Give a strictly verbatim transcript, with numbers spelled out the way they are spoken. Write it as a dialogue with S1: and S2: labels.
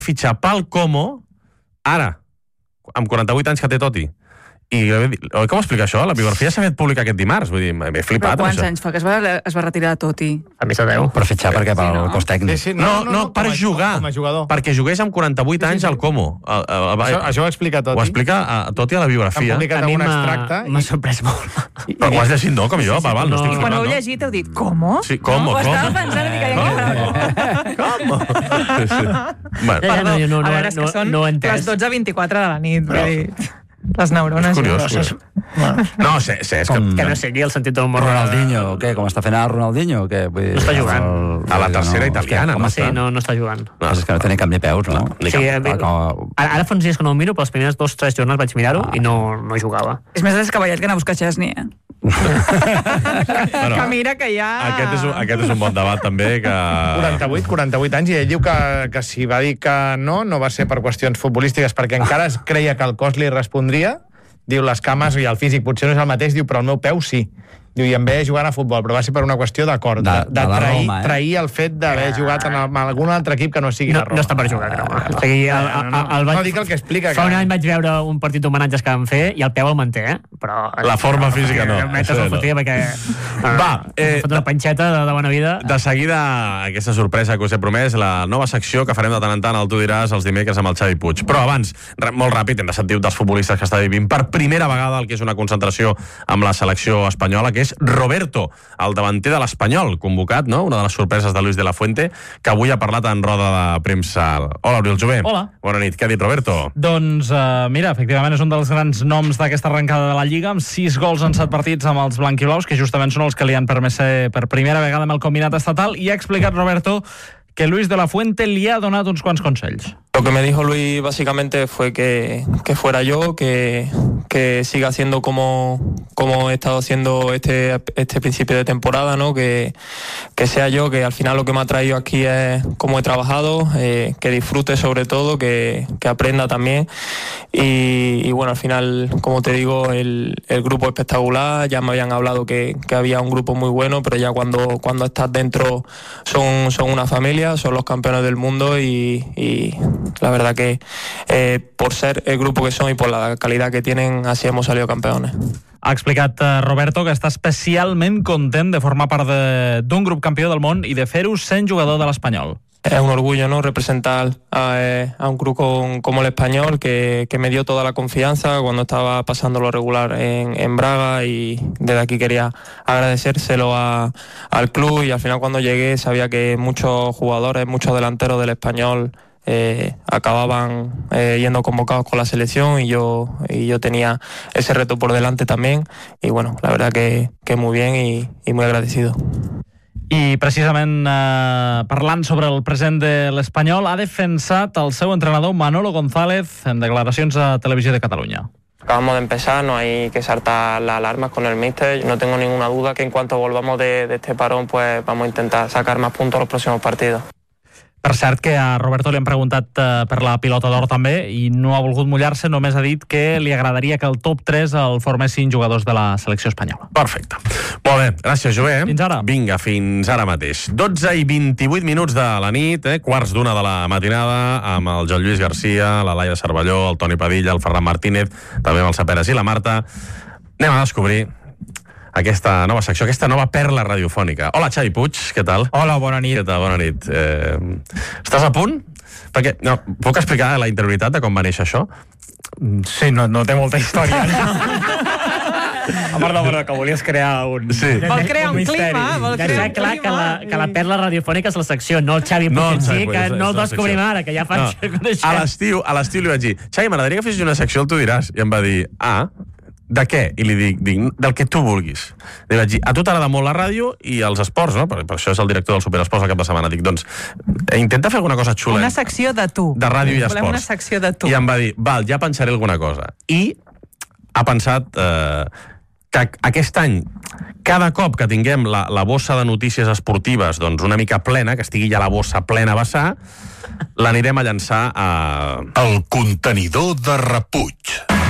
S1: fitxar pel Como, ara, amb quaranta-vuit anys que té Totti. I com explica això? La biografia s'ha fet pública aquest dimarts. Vull dir, m'he flipat.
S2: Però quants anys fa que es va, es va retirar de Totti?
S3: A més de deu.
S4: Per fitxar perquè pel sí, no? cos tècnic.
S1: Sí, sí, no, no, no, per a jugar. Com a jugador. Perquè jugués amb quaranta-vuit anys al Como. El, el, el,
S5: això, això ho explica Totti.
S1: Ho explica a Totti a la biografia.
S5: Han publicat un extracte.
S3: M'ha sorprès molt.
S1: Però ho has llegit, no? Com jo?
S2: Sí, sí,
S1: val, no,
S2: no. I quan ho heu llegit heu dit, ¿cómo?
S1: Sí, ¿cómo?
S2: Ho estava pensant i que
S1: ¿Cómo?
S2: Perdó, a veure, és que són les dotze vint-i-quatre de la nit. Les neurones.
S1: És curiós, curiós. Bueno. No, sé, sé, és
S3: com,
S1: que...
S3: Que no sigui el sentit del humor.
S4: Ronaldinho, o què? Com està fent ara Ronaldinho, o què? Vull dir,
S3: no està jugant.
S4: El...
S1: A la tercera no, italiana,
S3: no? Sí, no, no està jugant.
S4: No, és que no tenia cap ni peus, no?
S3: no sí, cap, eh, com... ara, ara fa uns dies que no ho miro, però les primeres dos o tres jornades vaig mirar-ho ah. i no, no jugava.
S2: És més descabellat que anar a buscar Chesney, eh? bueno, que mira que ja...
S1: Aquest és, un, aquest és un bon debat, també, que...
S5: quaranta-vuit, quaranta-vuit anys, i ell diu que, que si va dir que no, no va ser per qüestions futbolístiques, perquè encara es creia que el cos li respondria. Diu, les cames i el físic potser no és el mateix, diu, però el meu peu sí. Diu, i em ve jugant a futbol, però va ser per una qüestió d'acord, de, de, de, de trair, Roma, eh? trair el fet d'haver eh. jugat en, el, en algun altre equip que no sigui
S3: no,
S5: la Roma.
S3: No està per jugar, creu. Eh. O sigui, el, el, el, el vaig...
S5: No dic el que explica.
S3: Fa que... un any vaig veure un partit d'homenatges que van fer i el peu el manté, eh? Però...
S1: La forma no, física no.
S3: Metes el fotia perquè...
S1: Va, eh...
S3: Fot una panxeta de, de bona vida.
S1: De seguida, aquesta sorpresa que us he promès, la nova secció que farem de tant en tant, el Tu diràs, els dimecres amb el Xavi Puig. Però abans, molt ràpid, hem de sentir dels futbolistes que està vivint per primera vegada el que és una concentració amb la selecció espanyola, que és Roberto, el davanter de l'Espanyol, convocat, no? Una de les sorpreses de Luis de la Fuente, que avui ha parlat en roda de premsa. Hola, Oriol Jové.
S6: Hola.
S1: Bona nit. Què ha dit Roberto?
S6: Doncs, uh, mira, efectivament és un dels grans noms d'aquesta arrencada de la Lliga, amb sis gols en set partits amb els blanquiblaus, que justament són els que li han permès ser per primera vegada amb el combinat estatal, i ha explicat Roberto que Luis de la Fuente li ha donat uns quants consells.
S7: Lo que me dijo Luis básicamente fue que, que fuera yo, que, que siga haciendo como, como he estado haciendo este, este principio de temporada, ¿no? Que, que sea yo, que al final lo que me ha traído aquí es cómo he trabajado, eh, que disfrute sobre todo, que, que aprenda también. Y, y bueno, al final, como te digo, el, el grupo espectacular, ya me habían hablado que, que había un grupo muy bueno, pero ya cuando, cuando estás dentro son, son una familia, son los campeones del mundo y... y la verdad que eh, por ser el grupo que son y por la calidad que tienen, así hemos salido campeones.
S6: Ha explicat uh, Roberto que està especialment content de formar part d'un grup campió del món i de fer-ho sent jugador de l'Espanyol.
S7: Es un orgullo, ¿no? Representar a, a un club con, como el Español, que, que me dio toda la confianza cuando estaba pasando lo regular en, en Braga, y desde aquí quería agradecérselo a, al club, y al final cuando llegué sabía que muchos jugadores, muchos delanteros del Español Eh, acababan eh, yendo convocados con la selección, y yo y yo tenía ese reto por delante también, y bueno, la verdad que, que muy bien y, y muy agradecido.
S6: I precisament eh, parlant sobre el present de l'Espanyol, ha defensat el seu entrenador Manolo González en declaracions a Televisió de Catalunya.
S7: Acabamos de empezar, no hay que saltar las alarmas con el míster. No tengo ninguna duda que en cuanto volvamos de, de este parón, pues vamos a intentar sacar más puntos en los próximos partidos.
S6: Per cert, que a Roberto li han preguntat uh, per la pilota d'or també i no ha volgut mullar-se, només ha dit que li agradaria que el top tres el formessin jugadors de la selecció espanyola.
S1: Perfecte. Molt bé, gràcies, Jové.
S6: Fins ara.
S1: Vinga, fins ara mateix. dotze i vint-i-vuit minuts de la nit, eh? quarts d'una de la matinada, amb el Joan Lluís Garcia, la Laia Cervelló, el Toni Padilla, el Ferran Martínez, també amb el Saperes i la Marta. Anem a descobrir aquesta nova secció, aquesta nova perla radiofònica. Hola, Xavi Puig, què tal?
S8: Hola, bona nit.
S1: Què tal? Bona nit. Eh, estàs a punt? Perquè, no, puc explicar la interioritat de com va néixer això?
S8: Sí, no, no té molta història. A part de veure que volies crear un...
S2: Sí. Vol crear un, un clima, vol crear un
S3: clar
S2: clima.
S3: Que la, que la perla radiofònica és la secció, no el Xavi Puig no, en si, que no el descobrim ara, que ja fa...
S1: No. A l'estiu, a l'estiu li vaig dir, Xavi, m'agradaria que fessis una secció, el Tu diràs. I em va dir, ah... De què? I li dic, dic, del que tu vulguis. Li vaig dir, a tu t'agrada molt la ràdio i els esports, no? Per, per això és el director del Superesports el cap de setmana. Dic, doncs, intenta fer alguna cosa xula.
S2: Una secció de tu.
S1: De ràdio i esports.
S2: Volem una secció de tu.
S1: I em va dir, val, ja pensaré alguna cosa. I ha pensat eh, que aquest any, cada cop que tinguem la, la bossa de notícies esportives doncs una mica plena, que estigui ja la bossa plena a vessar, l'anirem a llançar a...
S9: El contenidor de repuig.